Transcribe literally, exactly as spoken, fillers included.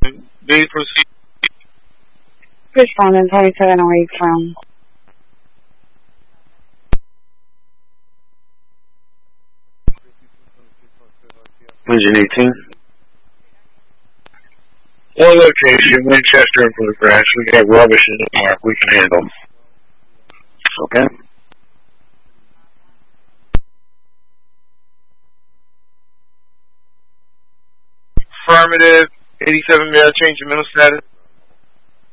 May proceed. Respondent twenty-seven oh eight from. Engine eighteen. One location, Winchester and Bluegrass. We got rubbish in the park. We can handle. Okay. Affirmative. eighty-seven male change in mental status.